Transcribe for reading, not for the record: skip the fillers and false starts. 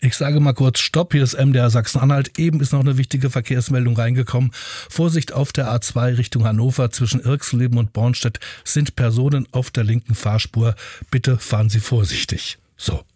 Ich sage mal kurz Stopp, hier ist MDR Sachsen-Anhalt. Eben ist noch eine wichtige Verkehrsmeldung reingekommen. Vorsicht auf der A2 Richtung Hannover zwischen Irxleben und Bornstedt sind Personen auf der linken Fahrspur. Bitte fahren Sie vorsichtig. So.